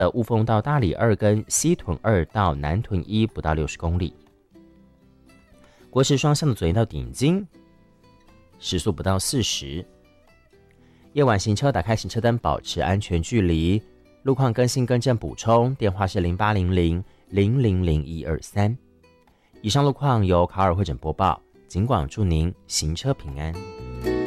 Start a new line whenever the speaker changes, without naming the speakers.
雾峰到大里2跟西屯2到南屯1不到60公里。国十双向的左营到顶金，时速不到40。夜晚行车打开行车灯，保持安全距离。路况更新更正补充，电话是0800-000-123。以上路况由卡尔会诊播报，警广祝您行车平安。